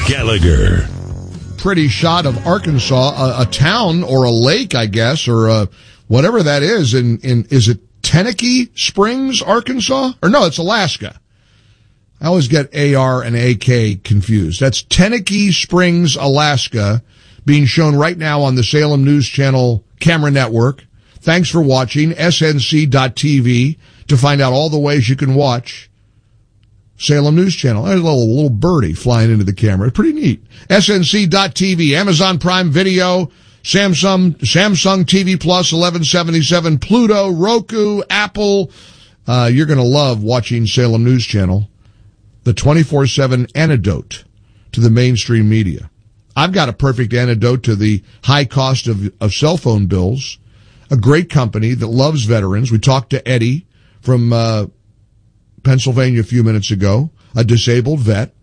Gallagher. Pretty shot of Arkansas, a town or a lake, I guess, or whatever that is. Is it Tennecky Springs, Arkansas? Or no, it's Alaska. I always get AR and AK confused. That's Tennecky Springs, Alaska, being shown right now on the Salem News Channel camera network. Thanks for watching. SNC.TV to find out all the ways you can watch Salem News Channel. There's a little birdie flying into the camera. Pretty neat. SNC.TV, Amazon Prime Video, Samsung TV Plus 1177, Pluto, Roku, Apple. You're going to love watching Salem News Channel, the 24/7 antidote to the mainstream media. I've got a perfect antidote to the high cost of cell phone bills. A great company that loves veterans. We talked to Eddie from Pennsylvania a few minutes ago, a disabled vet.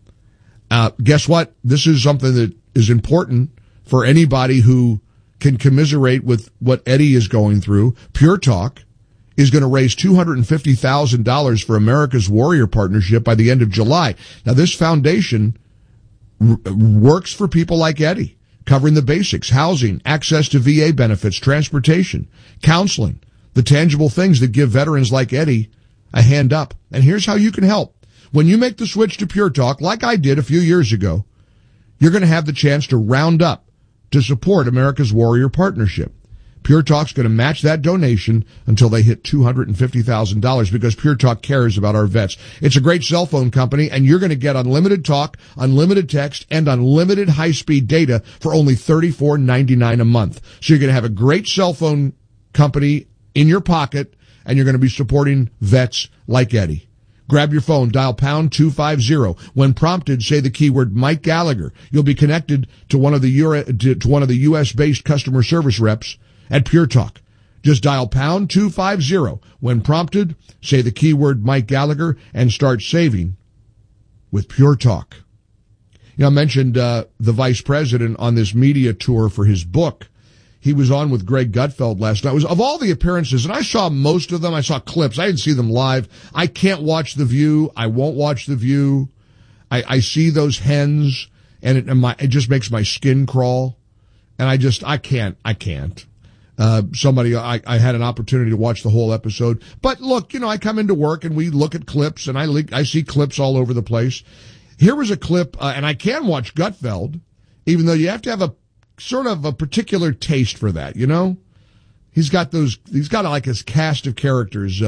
Guess what? This is something that is important for anybody who can commiserate with what Eddie is going through. Pure Talk is going to raise $250,000 for America's Warrior Partnership by the end of July. Now, this foundation works for people like Eddie, covering the basics: housing, access to VA benefits, transportation, counseling, the tangible things that give veterans like Eddie a hand up. And here's how you can help. When you make the switch to Pure Talk, like I did a few years ago, you're going to have the chance to round up to support America's Warrior Partnership. Pure Talk's going to match that donation until they hit $250,000 because Pure Talk cares about our vets. It's a great cell phone company, and you're going to get unlimited talk, unlimited text, and unlimited high-speed data for only $34.99 a month. So you're going to have a great cell phone company in your pocket, and you're going to be supporting vets like Eddie. Grab your phone, dial pound 250. When prompted, say the keyword Mike Gallagher. You'll be connected to one of the U.S.-based customer service reps at Pure Talk. Just dial pound 250. When prompted, say the keyword Mike Gallagher and start saving with Pure Talk. I mentioned the vice president on this media tour for his book. He was on with Greg Gutfeld last night. It was, of all the appearances, and I saw most of them. I saw clips. I didn't see them live. I can't watch The View. I won't watch The View. I see those hens, and it just makes my skin crawl. And I can't. I had an opportunity to watch the whole episode. But look, I come into work and we look at clips, and I see clips all over the place. Here was a clip, and I can watch Gutfeld, even though you have to have a sort of a particular taste for that, He's got like his cast of characters.